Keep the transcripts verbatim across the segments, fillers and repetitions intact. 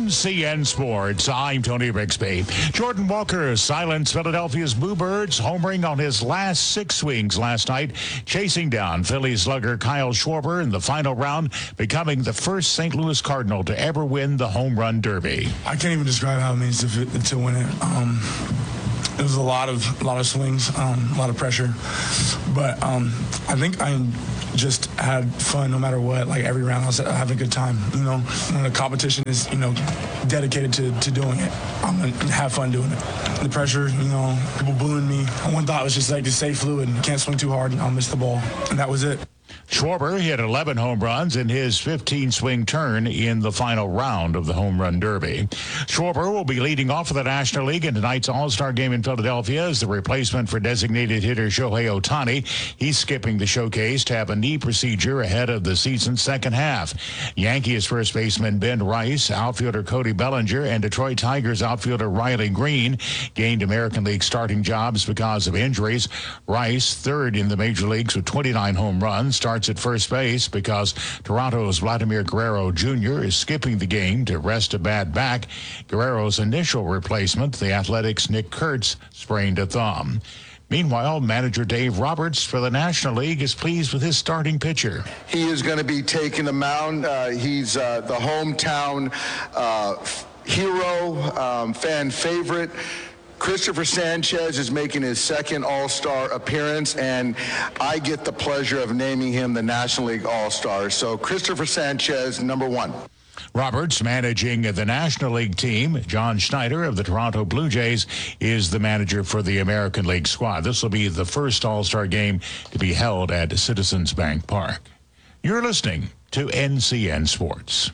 N C N Sports, I'm Tony Rixby. Jordan Walker silenced Philadelphia's Bluebirds, homering on his last six swings last night, chasing down Philly slugger Kyle Schwarber in the final round, becoming the first Saint Louis Cardinal to ever win the home run derby. I can't even describe how it means to, to win it. Um, it was a lot of a lot of swings, um, a lot of pressure, but um, I think I just had fun no matter what. Like every round, I was having a good time. You know, when the competition is, you know, dedicated to, to doing it, I'm gonna have fun doing it. The pressure, you know, people booing me. One thought was just like to stay fluid. Can't swing too hard, I'll miss the ball, and that was it. Schwarber hit eleven home runs in his fifteen-swing turn in the final round of the Home Run Derby. Schwarber will be leading off for the National League in tonight's All-Star game in Philadelphia as the replacement for designated hitter Shohei Ohtani. He's skipping the showcase to have a knee procedure ahead of the season's second half. Yankees first baseman Ben Rice, outfielder Cody Bellinger, and Detroit Tigers outfielder Riley Green gained American League starting jobs because of injuries. Rice, third in the major leagues with twenty-nine home runs, starts at first base because Toronto's Vladimir Guerrero Junior is skipping the game to rest a bad back. Guerrero's initial replacement, the Athletics' Nick Kurtz, sprained a thumb. Meanwhile, manager Dave Roberts for the National League is pleased with his starting pitcher. He is going to be taking the mound. Uh, he's uh, the hometown uh, hero, um, fan favorite. Christopher Sanchez is making his second All-Star appearance, and I get the pleasure of naming him the National League All-Star. So Christopher Sanchez, number one. Roberts, managing the National League team. John Schneider of the Toronto Blue Jays is the manager for the American League squad. This will be the first All-Star game to be held at Citizens Bank Park. You're listening to N C N Sports.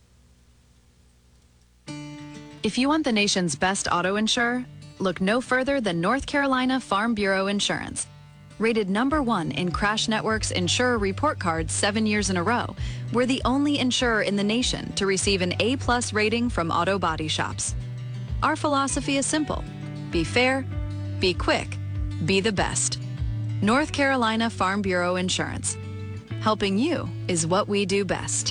If you want the nation's best auto insurer, look no further than North Carolina Farm Bureau Insurance. Rated number one in Crash Network's Insurer Report Card seven years in a row, we're the only insurer in the nation to receive an A-plus rating from auto body shops. Our philosophy is simple. Be fair, be quick, be the best. North Carolina Farm Bureau Insurance. Helping you is what we do best.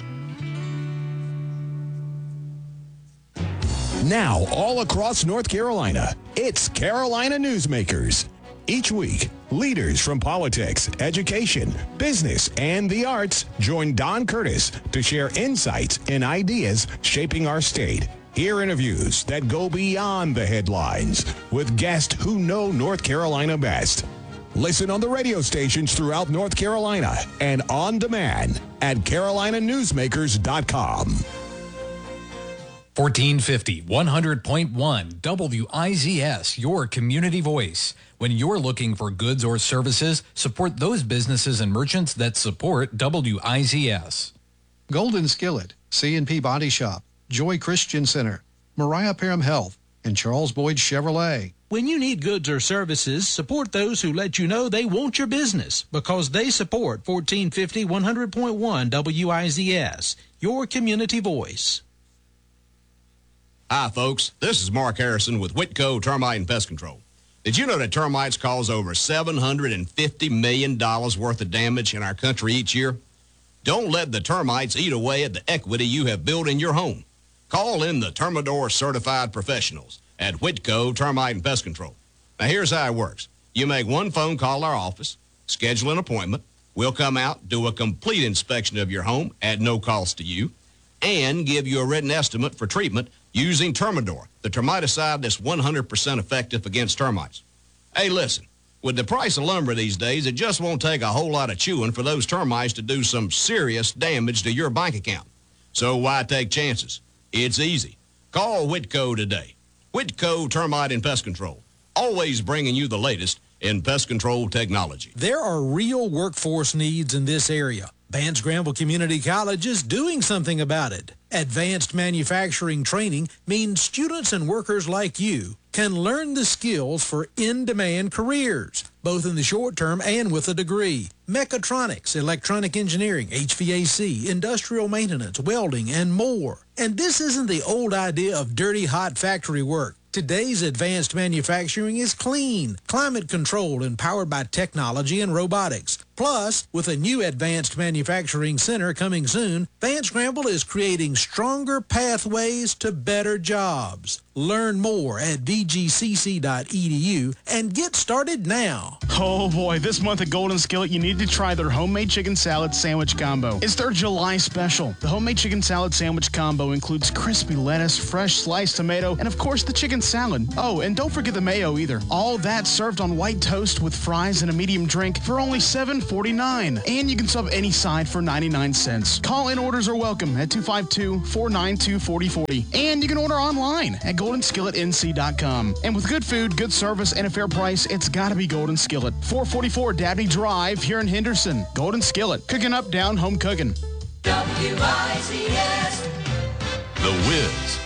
Now, all across North Carolina, it's Carolina Newsmakers. Each week, leaders from politics, education, business, and the arts join Don Curtis to share insights and ideas shaping our state. Hear interviews that go beyond the headlines with guests who know North Carolina best. Listen on the radio stations throughout North Carolina and on demand at carolina newsmakers dot com. fourteen fifty, one hundred point one W I Z S, your community voice. When you're looking for goods or services, support those businesses and merchants that support W I Z S. Golden Skillet, C and P Body Shop, Joy Christian Center, Mariah Parham Health, and Charles Boyd Chevrolet. When you need goods or services, support those who let you know they want your business because they support fourteen fifty, one hundred point one W I Z S, your community voice. Hi, folks. This is Mark Harrison with Whitco Termite and Pest Control. Did you know that termites cause over seven hundred fifty million dollars worth of damage in our country each year? Don't let the termites eat away at the equity you have built in your home. Call in the Termidor certified professionals at Whitco Termite and Pest Control. Now, here's how it works. You make one phone call to our office, schedule an appointment. We'll come out, do a complete inspection of your home at no cost to you, and give you a written estimate for treatment using Termidor, the termiticide that's one hundred percent effective against termites. Hey, listen, with the price of lumber these days, it just won't take a whole lot of chewing for those termites to do some serious damage to your bank account. So why take chances? It's easy. Call Whitco today. Whitco Termite and Pest Control, always bringing you the latest in pest control technology. There are real workforce needs in this area. Vance Granville Community College is doing something about it. Advanced manufacturing training means students and workers like you can learn the skills for in-demand careers, both in the short term and with a degree. Mechatronics, electronic engineering, H V A C, industrial maintenance, welding, and more. And this isn't the old idea of dirty, hot factory work. Today's advanced manufacturing is clean, climate controlled, and powered by technology and robotics. Plus, with a new advanced manufacturing center coming soon, Vance Scramble is creating stronger pathways to better jobs. Learn more at v g c c dot e d u and get started now. Oh boy, this month at Golden Skillet, you need to try their homemade chicken salad sandwich combo. It's their July special. The homemade chicken salad sandwich combo includes crispy lettuce, fresh sliced tomato, and of course the chicken salad. Oh, and don't forget the mayo either. All that served on white toast with fries and a medium drink for only seven forty-nine. And you can sub any side for ninety-nine cents. Call-in orders are welcome at two five two, four nine two, four oh four oh. And you can order online at golden skillet n c dot com. And with good food, good service, and a fair price, it's gotta be Golden Skillet. four forty-four Dabney Drive here in Henderson. Golden Skillet. Cooking up, down, home cooking. W I Z S. The Wiz